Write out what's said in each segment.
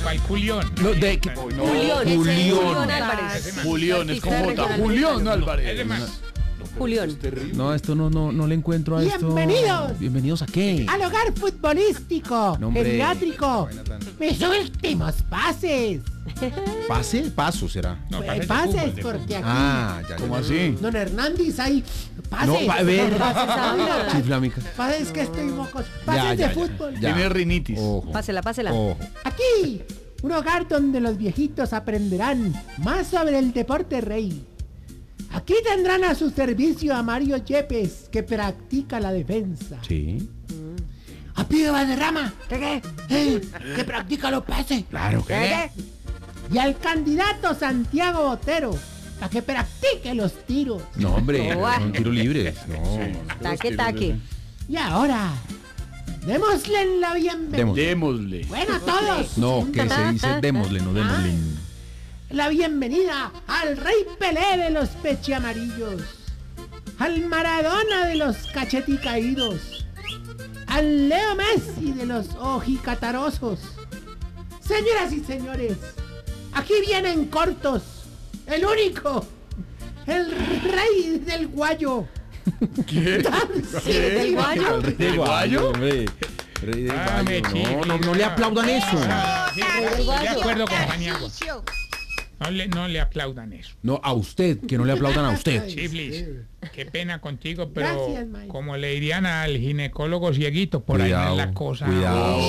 ¿Cuál Julión? No, Julión Álvarez. Julión, es con J. Julión Álvarez. Es de más. Julión. No, esto no le encuentro a esto. Bienvenidos. ¿Bienvenidos a qué? Al hogar futbolístico, No, hombre. geriátrico. Mis últimos pases. ¿Pase? Paso será. No, Pases, porque aquí, Ya. ¿Cómo así? don Hernández, hay pases. No, a ver. Pases habla. Chiflámica. Pases que estoy mocos. Pases de fútbol. Ya. Tiene rinitis. Ojo. Pásela. Ojo. Aquí, un hogar donde los viejitos aprenderán más sobre el deporte rey. Aquí tendrán a su servicio a Mario Yepes, que practica la defensa. Sí. A Pío Valderrama, que practica los pases. Claro ¿Qué? Y al candidato Santiago Botero, para que practique los tiros. No, hombre, Guau. son tiros libres. No. Taque. Y ahora, démosle la bienvenida. Démosle. Bueno, a todos. No, que se dice démosle, no démosle. La bienvenida al Rey Pelé de los pechiamarillos, al Maradona de los cacheticaídos, al Leo Messi de los ojicatarosos. Señoras y señores, aquí vienen cortos, el único, el rey del guayo. ¿Qué? ¿Del guayo? ¿Del guayo? Hombre. Rey del Ah, me Guayo. chifle. No le aplaudan eso. Sí, de acuerdo con Paniagua. No le aplaudan eso. No, a usted, que no le aplaudan a usted. Chiflis, qué pena contigo, pero Gracias, Mike. como le dirían al ginecólogo cieguito, por ahí no es la cosa. Cuidado.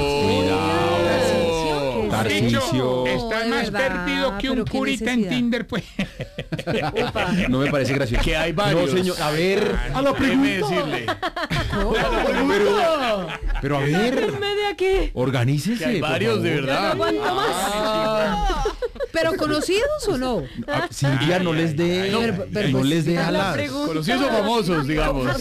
Tarcisio. Estás De más verdad, perdido que un pero qué curita en necesidad. Tinder, pues. No me parece gracioso. Que hay varios. No, señor. A ver. A lo decirle. Pero a ver. ¿Media qué? Organícese. Que hay por varios, de favor. Ya no verdad. aguanto más. ¿Pero conocidos o no? Silvia, no les dé. No les dé La alas. pregunta. Conocidos o famosos, digamos.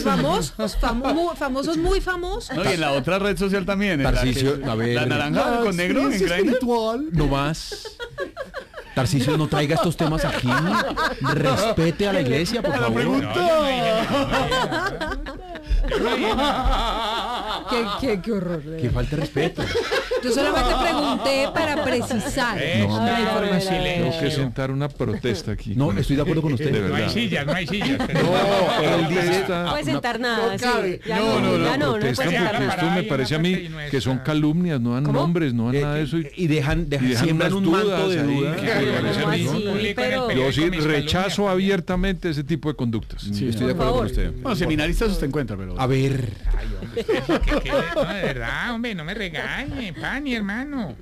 Famosos, muy famosos. No, y en la otra red social también. en la Tarcisio, que- a ver. La naranja con negro en Grindr. No más. Tarcisio, no traiga estos temas aquí. Respete a la iglesia, por favor. No, yo no dije nada. Yo no dije nada. Qué horror. Que falte respeto. Yo solamente pregunté para precisar Eso, la información. silencio. Tengo que sentar una protesta aquí. No, estoy de acuerdo con usted. De No hay verdad. sillas, no hay sillas. No, él dice No puede sentar nada. sí. Ya No, no, ya no protesta puede sentar porque nada. esto me parece a mí que son calumnias, no dan ¿Cómo? nombres, no dan nada de eso. Y dejan dejan siembran unas un manto de dudas ahí, duda. que parece a ¿Cómo mí. así? Pero- Yo sí rechazo abiertamente ese tipo de conductas. Sí, estoy de Por acuerdo con favor. usted. Bueno, seminaristas usted encuentra, pero... A ver. Ay, hombre, no, de verdad, hombre, no me regañe, Pani, hermano.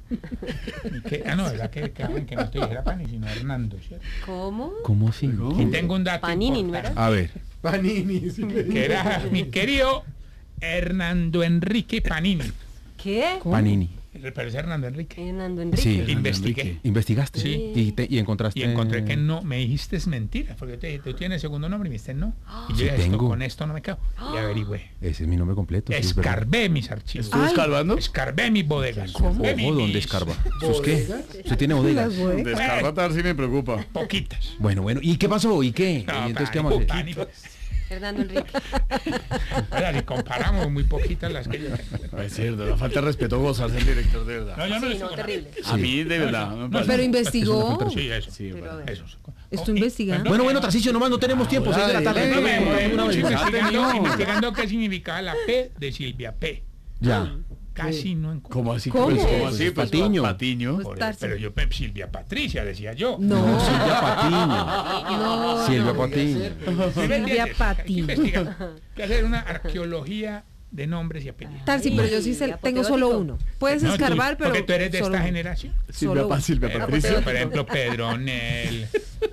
No, verdad que no te dijera Pani, sino Hernando, ¿cierto? ¿Cómo? ¿Cómo así? Y tengo un dato Panini, importante, A ver. Panini. que era mi querido Hernando Enrique Panini. ¿Qué? Panini. Pero es Hernando Enrique. Hernando Enrique. Sí. Investigué. ¿Investigaste? Sí. Y encontraste. Y encontré que no, me dijiste es mentira, porque te dije, tú tienes segundo nombre y me dijiste no. Y yo Sí dije, tengo. con esto no me cago. Y averigüé. Ese es mi nombre completo. sí, es verdad. Escarbé mis archivos. ¿Estuvo escarbando? Escarbé mis bodegas. Escarbé Ojo, ¿dónde mis- escarba? ¿Eso es qué? ¿Usted tiene bodegas? Descarbatar sí me preocupa. Poquitas. Bueno. ¿Y qué pasó? ¿Y qué? No, ¿Y entonces qué Pani, vamos a hacer? Pani, pues. Hernando Enrique. Ahora, si comparamos, muy poquitas las que yo tengo. Es cierto, la falta de respeto gozarse el director, de verdad. No, yo no Sí, digo no, nada. terrible. A mí, de verdad. me parece- Pero investigó. Sí, eso. Sí, Pero a bueno. ver. Eso. Estoy investigando. Bueno, Tarcisio, nomás no tenemos tiempo. 6 de la tarde. No, Una vez. investigando qué significaba la P de Silvia P. Ya. Casi no encuentro. ¿Cómo así? ¿Cómo? ¿Cómo así? Pues, Patiño. Patiño. Pues, Por Tarsi. pero yo, Silvia Patricia, decía yo. No. Silvia Patiño. No. Silvia Patiño. ¿Sí me entiendes? Hay que Patiño. investigar. Hay que hacer una arqueología de nombres y apellidos. Tarsi, pero yo sí tengo solo uno. Puedes No, tú- escarbar, pero. porque tú eres de solo esta uno. generación. Solo uno. Silvia Patricia. Por ejemplo, Pedronel.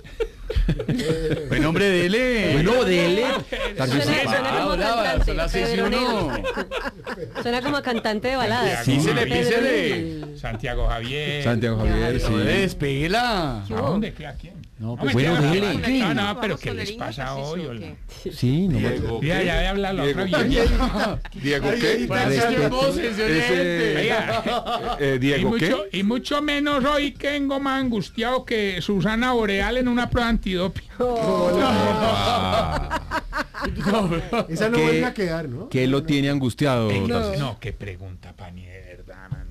Buen nombre, dele. Bueno, dele. Suena, suena como cantante. son las 6 y Pedronel. 1. Suena como cantante de baladas. Písele, Pedronel. Santiago Javier. Santiago Javier, Ya, sí. Despégala. ¿A dónde? ¿A quién? No, No, pues mentira, bueno, no, dele. no, no, pero ¿qué les pasa hoy? Sí, no Ya, ya voy a hablar la otra Diego, vieja. Diego, ¿qué? Oiga, Diego, ¿qué? y mucho menos hoy que vengo más angustiado que Susana Boreal en una prueba antidoping. Esa no vuelve a quedar, ¿no? ¿Qué lo tiene angustiado? No, qué pregunta, Pani, de verdad, man.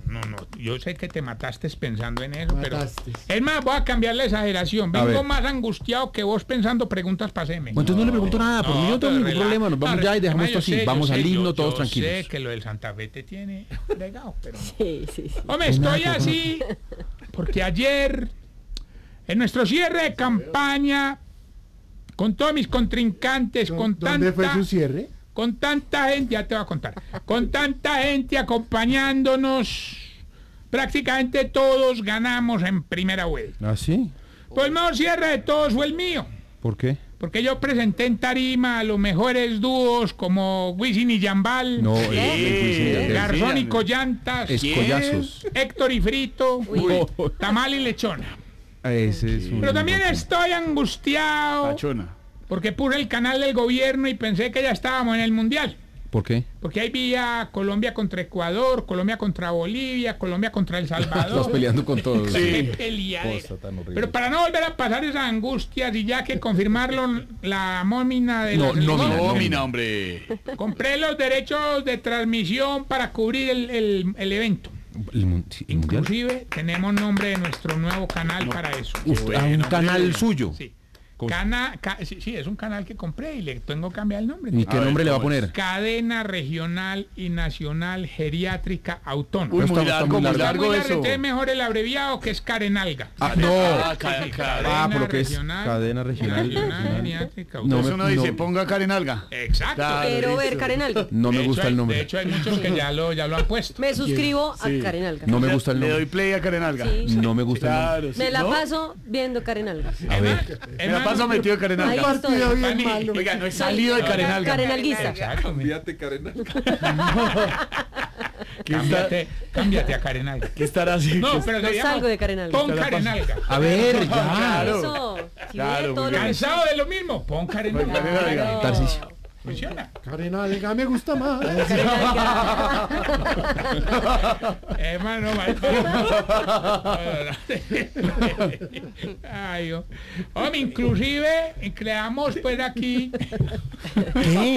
yo sé que te mataste pensando en eso, Mataste. pero... Es más, voy a cambiar la exageración. A Vengo ver. más angustiado que vos pensando preguntas para hacerme. Bueno, entonces no le pregunto nada, por mí no tengo ningún problema, nos vamos ya y dejamos esto así, vamos al himno todos tranquilos. Yo sé que lo del Santa Fe te tiene fregado, pero no. Sí, sí, sí. Hombre, estoy así porque ayer, en nuestro cierre de campaña, con todos mis contrincantes, con ¿Dónde fue tanta... su cierre? Con tanta gente, ya te voy a contar, con tanta gente acompañándonos, prácticamente todos ganamos en primera vuelta. ¿Ah, sí? Pues el mejor cierre de todos fue el mío, ¿Por qué? porque yo presenté en tarima a los mejores dúos como Wisin y Yambal, No, el Garzón y Collantas, Escollazos. Héctor y Frito, Tamal y Lechona. Ese es un... Pero también estoy angustiado Pachona. porque puse el canal del gobierno y pensé que ya estábamos en el Mundial. ¿Por qué? Porque ahí vi a Colombia contra Ecuador, Colombia contra Bolivia, Colombia contra El Salvador. Estás peleando con todos. Qué peleadera. Cosa tan horrible. Pero para no volver a pasar esas angustias y ya que confirmarlo, la nómina de No, las nómina, ligas, Nómina, hombre. compré los derechos de transmisión para cubrir el evento. ¿El mundial? Inclusive tenemos nombre de nuestro nuevo canal para eso. Un canal suyo. Sí. ¿Cómo? Sí, es un canal que compré y le tengo que cambiar el nombre. ¿Y qué A ver, nombre le va a ¿cómo es? poner? Cadena Regional y Nacional Geriátrica Autónoma. Uy, muy está largo, muy muy largo. largo Muy eso. entonces mejor el abreviado que es Carenalga. Ah, no. Cadena por lo que es Regional, cadena regional. Nacional Geriátrica No Autónoma. Eso no dice, ponga Karen Alga. Exacto. Claro. Quiero ver Karen Alga. No me De gusta hecho, el De nombre. hecho, hay muchos que ya lo han puesto. Me suscribo Sí. a Karen Alga. No me gusta el Le doy nombre. play a Karen Alga. Sí. No me gusta el nombre. Claro, sí. Me la ¿No? paso viendo Karen Alga. A ver. Me la paso metido de Karen Ahí Alga. estoy. Partido bien Pani, malo. Oiga, no he salido de Karen Alga. Karen Alguista. Exacto. ¿Qué está- Cámbiate a Carenalga. ¿Qué estará haciendo? No, pero No se llama salgo de Carenalga. Pon Carenalga. A ver, ya. Claro. Eso. Si Claro, ve todo muy lo que... ¿Cansado de lo mismo? Pon Carenalga. Karen Alga. Tarcisio. Funciona. Karen Alga me gusta más. Hermano, ay, hombre, inclusive creamos pues aquí, ¿Qué?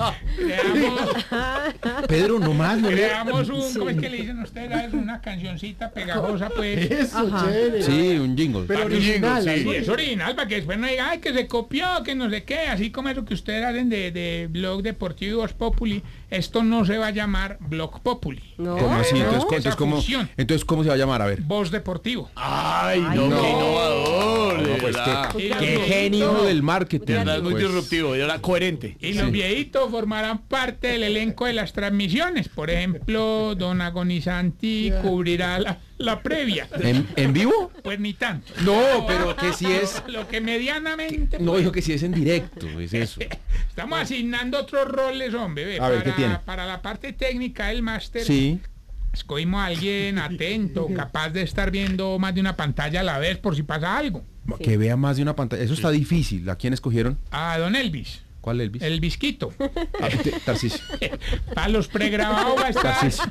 creamos, Pedro, nomás no le... creamos un, ¿cómo es que le dicen ustedes? Una cancioncita pegajosa pues. Eso, Ajá. chévere. Sí, un jingle. Pero Papi original. Jingle, sí. Sí, es original para que después no diga, ay, que se copió, que no sé qué, así como eso que ustedes hacen de blog deportivo y Voz Populi, esto no se va a llamar Blog Populi. No. ¿Cómo así? ¿no? Entonces, ¿cómo se va a llamar? A ver. Voz Deportivo. Ay, Ay, no, no. qué innovador. No, de pues verdad. qué genio del marketing. De verdad, es muy pues. disruptivo, y ahora coherente. Y los viejitos formarán parte del elenco de las transmisiones. Por ejemplo, Don Agonizanti cubrirá la previa. ¿En vivo? Pues ni tanto. No, pero que si es... Lo que medianamente. No, dijo que si es en directo, es eso. Estamos asignando otros roles, hombre. Ve, A ver, ¿qué tiene? para la parte técnica del máster, Sí. escogimos a alguien atento, capaz de estar viendo más de una pantalla a la vez por si pasa algo. Que vea más de una pantalla. Eso está difícil. ¿A quién escogieron? A Don Elvis, ¿Cuál Elvis? el Visquito. Tarcisio. Para los pregrabados va a estar. Tarcisio.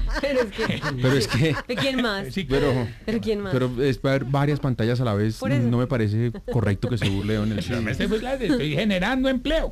Pero es que... Pero es que... ¿Quién más? Sí, ¿Pero quién más? Pero es para ver varias pantallas a la vez. Por eso. No me parece correcto que se burle en el no, estoy generando empleo.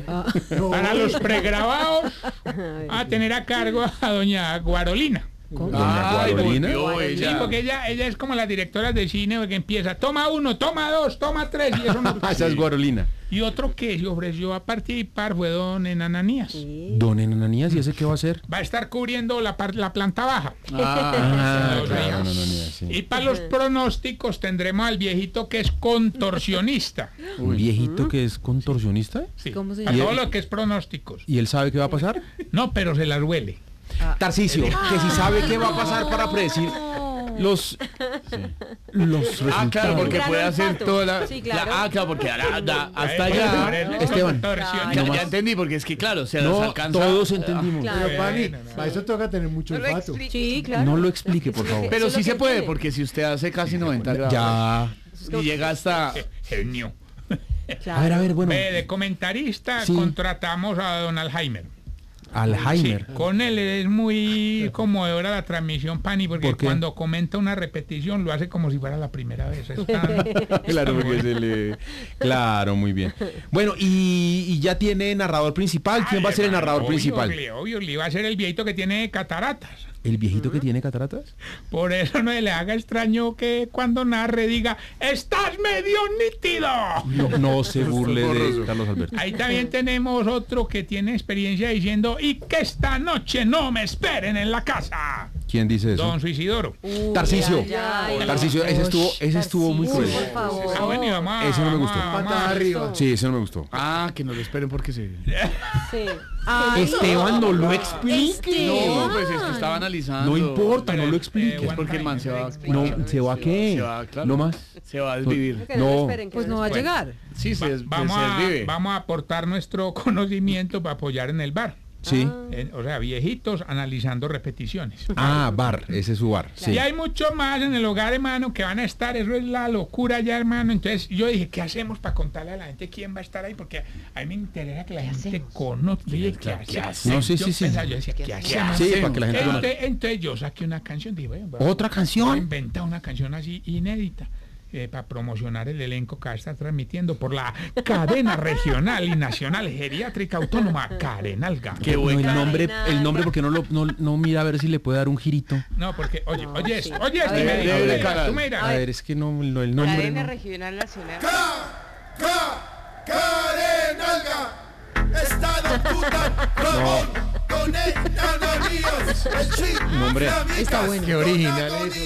Para los pregrabados, a tener a cargo a doña Guarolina. Doña Ay, Guarolina. volvió Sí, ella. porque ella es como las directoras de cine que empieza, toma 1, toma 2, toma 3 y eso no. Esa es Guarolina. Y otro que se ofreció a participar fue don Enananías. Don Enanías, ¿y ese qué va a hacer? Va a estar cubriendo la planta baja. Ah, Los claro, veíamos. Enanías, sí. Y para los pronósticos tendremos al viejito que es contorsionista. Un viejito que es contorsionista. Sí, ¿Cómo se para llama? todo lo que es pronósticos. ¿Y él sabe qué va a pasar? No, pero se las huele. Tarcisio, que si sabe qué va a pasar para predecir los resultados. Ah, claro, porque Gran puede hacer olfato. toda la... Sí, claro. claro, porque hasta Ahí, allá... Esteban. Contorsionista. Ya, No ya más. entendí, porque es que claro, se las No, alcanza... todos entendimos. Claro. Pero, Pani, Bueno, no. para eso toca tener mucho olfato. Sí, claro. No lo explique, por favor. Pero Eso es sí lo se que puede, entiende. porque si usted hace casi 90 grados Ya. y llega hasta... Genio. Claro. A ver, bueno. De comentarista Sí. contratamos a don Alzheimer. Alzheimer. Sí, con él es muy conmovedora la transmisión, Pani, porque ¿Por qué? cuando comenta una repetición lo hace como si fuera la primera vez. Es tan- Claro, porque se le... Claro, muy bien. Bueno, y ya tiene narrador principal. ¿Quién va a ser el narrador principal? Obvio, va a ser el viejito que tiene cataratas. ¿El viejito que tiene cataratas? Por eso no le haga extraño que cuando narre diga, ¡estás medio nítido! No se burle de Carlos Alberto. Ahí también tenemos otro que tiene experiencia diciendo, y que esta noche no me esperen en la casa. ¿Quién dice eso? Don Suicidoro. Tarcisio. ay, Tarcisio, ese estuvo muy cruel. Por favor. Ah, bueno, y vamos a- Ese no me vamos gustó. a- vamos Patada a- arriba. Sí, ese no me gustó. Ah, que no lo esperen porque se... Sí. Ay, Esteban, no lo explique. No, pues es que estaba analizando. No importa, no lo Es explique. porque el man se va... No, ¿se va a qué? Se va, claro. No más. Se va a desvivir. que no lo No. esperen, que pues no va a Bueno. llegar. Sí, se vamos, desvive. vamos a aportar nuestro conocimiento para apoyar en el bar. Sí. O sea, viejitos analizando repeticiones. Ah, bar, ese es su bar. Sí. Y hay mucho más en el hogar, hermano, que van a estar. Eso es la locura ya, hermano. Entonces yo dije, ¿qué hacemos para contarle a la gente quién va a estar ahí? Porque a mí me interesa que la gente conozca. Yo dije, ¿qué hacemos? No, sí, Yo sí, sí. pensaba, yo decía, ¿qué hacemos? Sí, para que la gente conozca. Entonces yo saqué una canción. Dije, bueno, ¿Otra voy a canción? inventar una canción así inédita. Para promocionar el elenco que está transmitiendo por la cadena regional y nacional geriátrica autónoma Carenalga. Qué No, buen el nombre, porque no mira a ver si le puede dar un girito. No, porque, oye, No, oye, sí. oye, A ver, me dijo, debe de tú canal. me dirás. A ver, es que el nombre Cadena no. Regional Nacional. Carenalga, estado puta, Ramón, conectan amigos, el chip, Nombre. Está bueno. Qué original eso.